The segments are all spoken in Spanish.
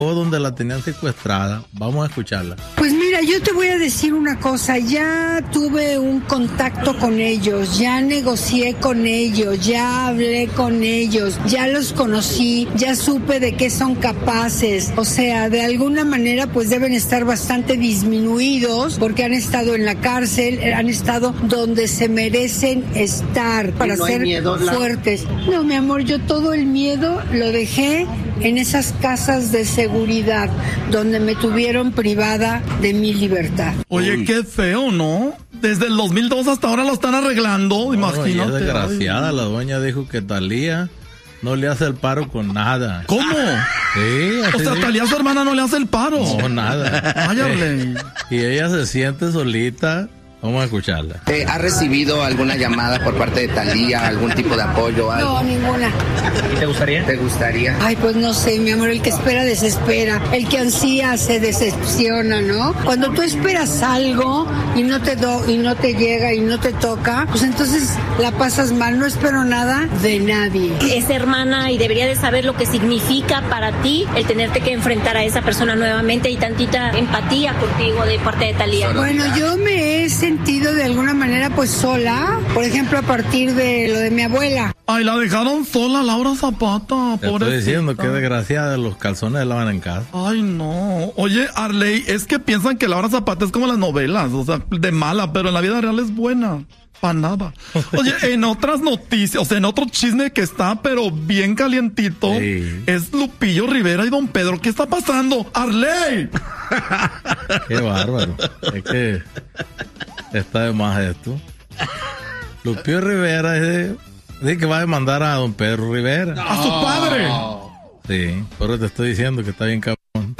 donde la tenían secuestrada. Vamos a escucharla. Pues mira, yo te voy a decir una cosa. Ya tuve un contacto con ellos, ya negocié con ellos, ya hablé con ellos, ya los conocí, ya supe de qué son capaces. O sea, de alguna manera pues deben estar bastante disminuidos porque han estado en la cárcel, han estado donde se merecen estar para ser fuertes. No, mi amor, yo todo el miedo lo dejé en esas casas de seguridad donde me tuvieron privada de mi libertad. Oye, qué feo, ¿no? Desde el 2002 hasta ahora lo están arreglando, imagínate. No, es desgraciada, la dueña dijo que Talía no le hace el paro con nada. ¿Cómo? Sí, o sea, Talía, su hermana, no le hace el paro. No, nada. Váyale. Y ella se siente solita. Vamos a escucharla. ¿Ha recibido alguna llamada por parte de Talía, algún tipo de apoyo? Algo? No, ninguna. ¿Te gustaría? ¿Te gustaría? Ay, pues no sé, mi amor, el que espera desespera, el que ansía se decepciona, ¿no? Cuando tú esperas algo y no te llega y no te toca, pues entonces la pasas mal. No espero nada de nadie. Es hermana y debería de saber lo que significa para ti el tenerte que enfrentar a esa persona nuevamente y tantita empatía contigo de parte de Talía. Bueno, yo me he sentido de alguna manera pues sola, por ejemplo a partir de lo de mi abuela. Ay, la dejaron sola Laura Zapata. Te estoy diciendo que desgraciada, los calzones lavan en casa. Ay, no. Oye, Arley, es que piensan que Laura Zapata es como las novelas, o sea, de mala, pero en la vida real es buena. Para nada. Oye, en otras noticias, o sea, en otro chisme que está, pero bien calientito, sí, es Lupillo Rivera y Don Pedro. ¿Qué está pasando? ¡Arley! Qué bárbaro. Es que está de más esto. Lupillo Rivera dice que va a demandar a Don Pedro Rivera. ¡A su padre! Sí, pero te estoy diciendo que está bien cabrón.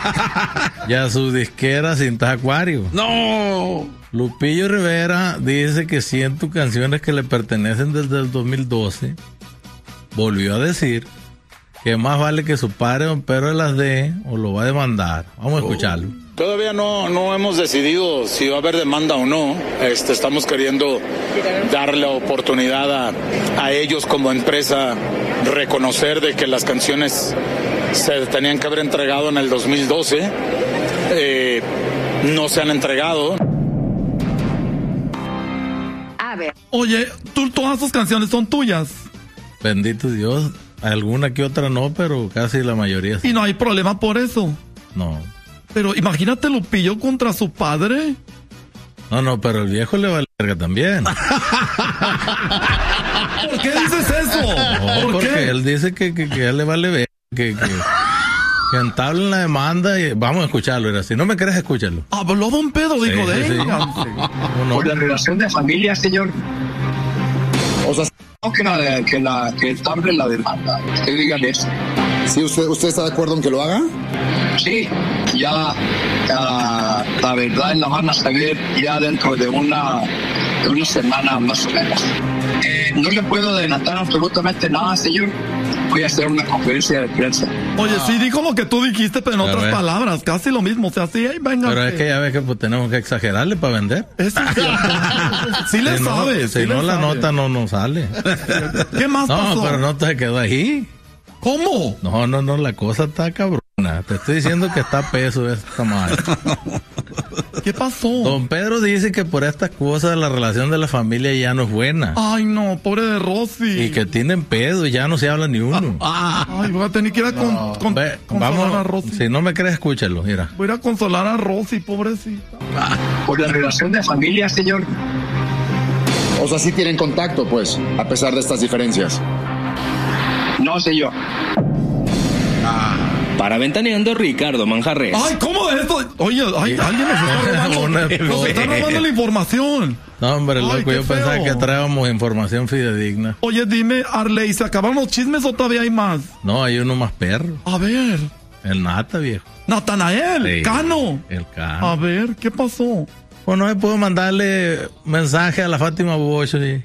Ya su disquera Cintas Acuario. ¡No! Lupillo Rivera dice que 100 canciones que le pertenecen desde el 2012. Volvió a decir que más vale que su padre Don Pedro las dé o lo va a demandar. Vamos a escucharlo. Todavía no hemos decidido si va a haber demanda o no. Estamos queriendo darle la oportunidad a ellos como empresa reconocer de que las canciones se tenían que haber entregado en el 2012. No se han entregado. A ver. Oye, todas tus canciones son tuyas. Bendito Dios. Alguna que otra no, pero casi la mayoría sí. ¿Y no hay problema por eso? No. Pero imagínate Lupillo contra su padre. No, pero el viejo le vale verga también. ¿Por qué dices eso? No, porque qué? Él dice que a él le vale verga, que entablen la demanda y vamos a escucharlo. Era, si no me crees, escúchalo. Habló Don Pedro, dijo de él. Por la relación de familia, señor. O sea, que estable la demanda. Usted digan eso. ¿Sí, usted está de acuerdo en que lo haga? Sí, ya la verdad la van a saber ya dentro de una semana más o menos. No le puedo adelantar absolutamente nada, señor. Voy a hacer una conferencia de prensa. Oye, sí dijo lo que tú dijiste, pero en otras palabras, casi lo mismo. O sea, sí, venga. Pero es que ya ves que pues, tenemos que exagerarle para vender. Eso es cierto. Sí le sabes. Si no, la nota no sale. ¿Qué más pasó? No, pero no te quedó ahí. ¿Cómo? No, la cosa está cabrona. Te estoy diciendo que está peso esta madre. ¿Qué pasó? Don Pedro dice que por estas cosas la relación de la familia ya no es buena. Ay, no, pobre de Rosy. Y que tienen pedo y ya no se habla ni uno. Ay, voy a tener que ir a consolar vamos, a Rosy. Si no me crees, escúchalo, mira. Voy a ir a consolar a Rosy, pobrecita. Por la relación de familia, señor. O sea, sí tienen contacto, pues, a pesar de estas diferencias. No, señor. Para Ventaneando, Ricardo Manjarres. Ay, ¿cómo es esto? Oye, alguien nos está robando. Nos está robando la información. No, hombre, loco, yo pensaba que traíamos información fidedigna. Oye, dime, Arley, ¿se acabaron los chismes o todavía hay más? No, hay uno más perro. A ver. El Nata, viejo. Natanael, sí, Cano. El Cano. A ver, ¿qué pasó? Pues no me puedo mandarle mensaje a la Fátima Bosch. ¿Sí?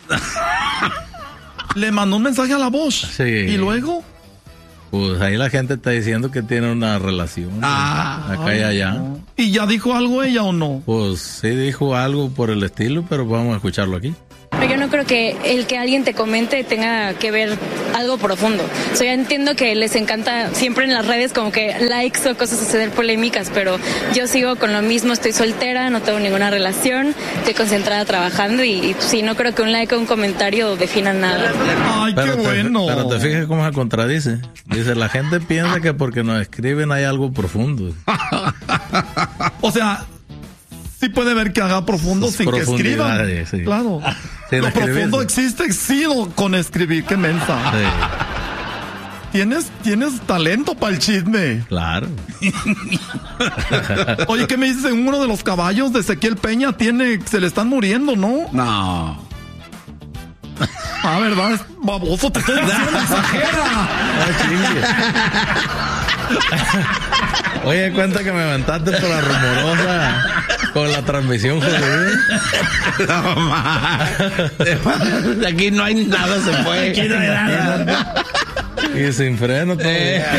¿Le mandó un mensaje a la Bosch? Sí. ¿Y luego? Pues ahí la gente está diciendo que tiene una relación acá y allá. No. ¿Y ya dijo algo ella o no? Pues sí dijo algo por el estilo, pero vamos a escucharlo aquí. Pero yo no creo que el que alguien te comente tenga que ver algo profundo. O sea, yo entiendo que les encanta siempre en las redes como que likes o cosas hacer polémicas, pero yo sigo con lo mismo, estoy soltera, no tengo ninguna relación, estoy concentrada trabajando y sí, no creo que un like o un comentario definan nada. Ay, qué bueno. Pero te fijas cómo se contradice. Dice, la gente piensa que porque nos escriben hay algo profundo. O sea, sí puede ver que haga profundo sus sin que escriban. Sí. Claro. Lo profundo existe, sí, con escribir, qué mensa. Sí. Tienes talento para el chisme. Claro. Oye, ¿qué me dices? Uno de los caballos de Ezequiel Peña se le están muriendo, ¿no? No. Ah, ¿verdad? Es baboso, te estoy diciendo, exagera. Oye, cuenta que me levantaste por la rumorosa con la transmisión, José. No, aquí no hay nada, se fue. Aquí no hay nada. Y sin freno todo.